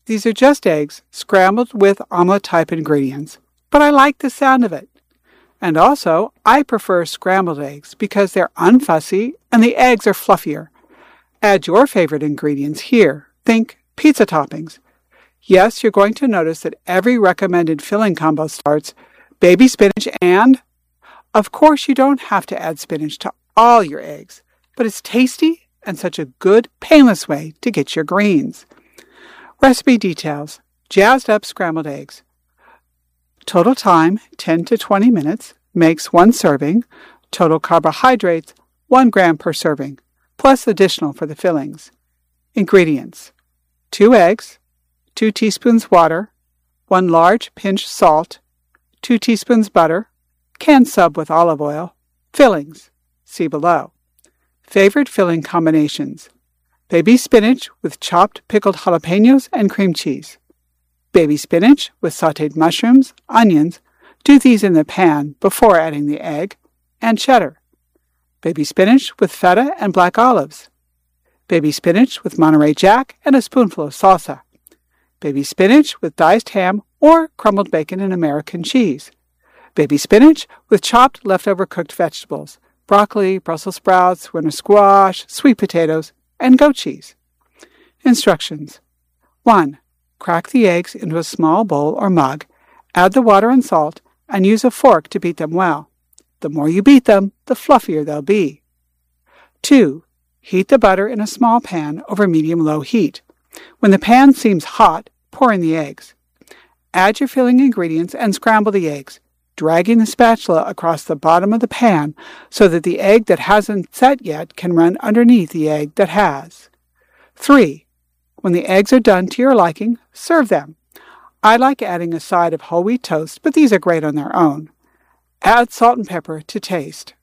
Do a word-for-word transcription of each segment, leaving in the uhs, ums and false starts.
These are just eggs scrambled with omelet-type ingredients, but I like the sound of it. And also, I prefer scrambled eggs because they're unfussy and the eggs are fluffier. Add your favorite ingredients here. Think pizza toppings. Yes, you're going to notice that every recommended filling combo starts baby spinach and... Of course, you don't have to add spinach to all your eggs, but it's tasty and such a good, painless way to get your greens. Recipe details. Jazzed up scrambled eggs. Total time, ten to twenty minutes. Makes one serving. Total carbohydrates, one gram per serving, plus additional for the fillings. Ingredients. Two eggs, two teaspoons water, one large pinch salt, two teaspoons butter, canned sub with olive oil. Fillings. See below. Favorite filling combinations. Baby spinach with chopped pickled jalapenos and cream cheese. Baby spinach with sautéed mushrooms, onions. Do these in the pan before adding the egg, and cheddar. Baby spinach with feta and black olives. Baby spinach with Monterey Jack and a spoonful of salsa. Baby spinach with diced ham or crumbled bacon and American cheese. Baby spinach with chopped leftover cooked vegetables, broccoli, Brussels sprouts, winter squash, sweet potatoes, and goat cheese. Instructions. one. Crack the eggs into a small bowl or mug, add the water and salt, and use a fork to beat them well. The more you beat them, the fluffier they'll be. two. Heat the butter in a small pan over medium-low heat. When the pan seems hot, pour in the eggs. Add your filling ingredients and scramble the eggs, dragging the spatula across the bottom of the pan so that the egg that hasn't set yet can run underneath the egg that has. three. When the eggs are done to your liking, serve them. I like adding a side of whole wheat toast, but these are great on their own. Add salt and pepper to taste.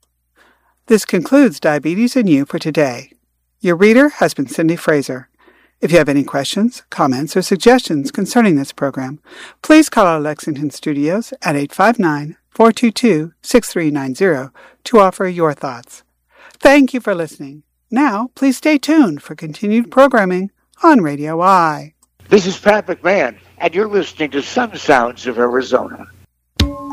This concludes Diabetes and You for today. Your reader has been Cindy Fraser. If you have any questions, comments, or suggestions concerning this program, please call our Lexington studios at eight five nine, four two two, six three nine zero to offer your thoughts. Thank you for listening. Now, please stay tuned for continued programming on Radio I. This is Pat McMahon, and you're listening to Sun Sounds of Arizona.